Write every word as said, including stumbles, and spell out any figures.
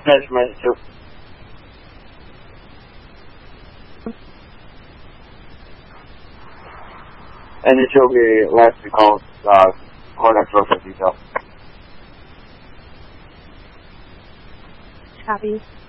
measurement too. And it will be last because uh, corner closer detail. Copy.